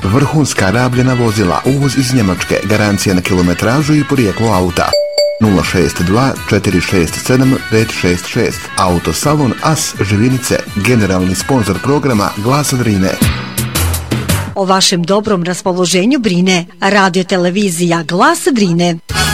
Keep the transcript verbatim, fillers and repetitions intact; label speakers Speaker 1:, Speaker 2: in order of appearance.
Speaker 1: vrhunska rabljena vozila, uvoz iz Njemačke, garancija na kilometražu i porijeklo auta. nula šest dva četiri šest sedam pet šest šest. Autosalon As Živinice, generalni sponzor programa Glasa Drine.
Speaker 2: O vašem dobrom raspoloženju brine Radio televizija Glas Drine.